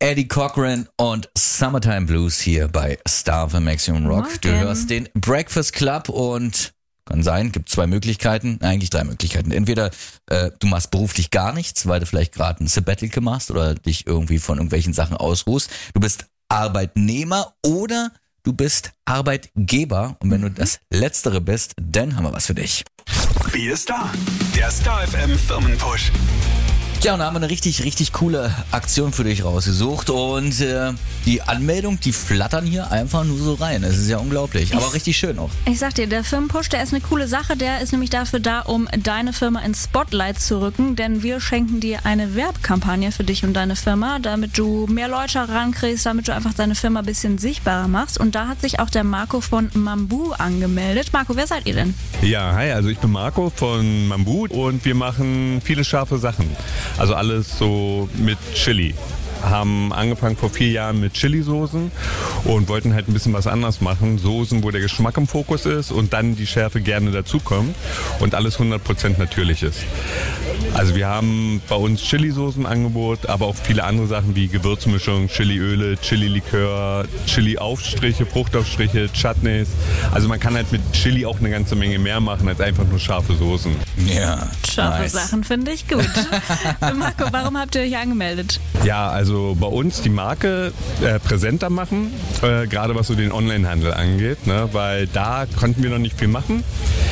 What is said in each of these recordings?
Eddie Cochran und Summertime Blues hier bei Star FM Maximum Rock. Morgen. Du hörst den Breakfast Club und kann sein, gibt zwei Möglichkeiten, eigentlich drei Möglichkeiten. Entweder du machst beruflich gar nichts, weil du vielleicht gerade ein Sabbatical machst oder dich irgendwie von irgendwelchen Sachen ausruhst. Du bist Arbeitnehmer oder du bist Arbeitgeber. Und wenn du das Letztere bist, dann haben wir was für dich. Wie ist da? Der Star FM Firmenpush. Ja, und da haben wir eine richtig, richtig coole Aktion für dich rausgesucht und die Anmeldung, die flattern hier einfach nur so rein. Das ist ja unglaublich, aber richtig schön auch. Ich sag dir, der Firmenpush, der ist eine coole Sache. Der ist nämlich dafür da, um deine Firma ins Spotlight zu rücken, denn wir schenken dir eine Werbekampagne für dich und deine Firma, damit du mehr Leute rankriegst, damit du einfach deine Firma ein bisschen sichtbarer machst. Und da hat sich auch der Marco von Mambu angemeldet. Marco, wer seid ihr denn? Ja, hi, also ich bin Marco von Mambu und wir machen viele scharfe Sachen. Also alles so mit Chili. Haben angefangen vor 4 Jahren mit Chili-Soßen und wollten halt ein bisschen was anderes machen. Soßen, wo der Geschmack im Fokus ist und dann die Schärfe gerne dazukommt und alles 100% natürlich ist. Also wir haben bei uns Chili-Soßen im Angebot, aber auch viele andere Sachen wie Gewürzmischung, Chiliöle, Chili-Likör, Chili-Aufstriche, Fruchtaufstriche, Chutneys. Also man kann halt mit Chili auch eine ganze Menge mehr machen als einfach nur scharfe Soßen. Ja, Scharfe nice. Sachen finde ich gut. Marco, warum habt ihr euch angemeldet? Ja, also bei uns die Marke präsenter machen, gerade was so den Onlinehandel angeht, ne? Weil da konnten wir noch nicht viel machen.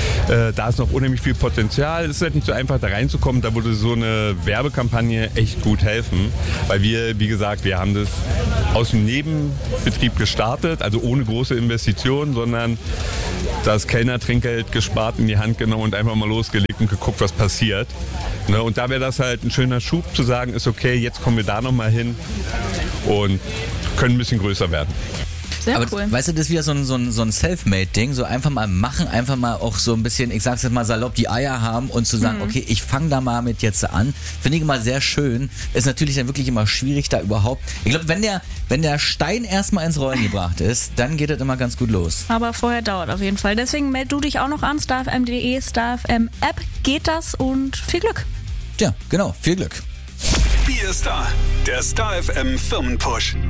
Da ist noch unheimlich viel Potenzial. Es ist halt nicht so einfach, da reinzukommen. Da würde so eine Werbekampagne echt gut helfen. Weil wir, wie gesagt, wir haben das aus dem Nebenbetrieb gestartet, also ohne große Investitionen, sondern das Kellnertrinkgeld gespart, in die Hand genommen und einfach mal losgelegt und geguckt, was passiert. Ne? Und da wäre das halt ein schöner Schub zu sagen, ist okay, jetzt kommen wir da nochmal hin und können ein bisschen größer werden. Sehr Aber cool. weißt du, das ist wieder so ein Selfmade-Ding, so einfach mal machen, einfach mal auch so ein bisschen, ich sag's jetzt mal salopp, die Eier haben und zu sagen, okay, ich fange da mal mit jetzt an. Finde ich immer sehr schön. Ist natürlich dann wirklich immer schwierig, da überhaupt. Ich glaube, wenn der Stein erstmal ins Rollen gebracht ist, dann geht das immer ganz gut los. Aber vorher dauert auf jeden Fall. Deswegen meld du dich auch noch an, starfm.de, starfm-App, geht das und viel Glück. Ja, genau. Viel Glück. Wie ist da? Der Star FM Firmenpush.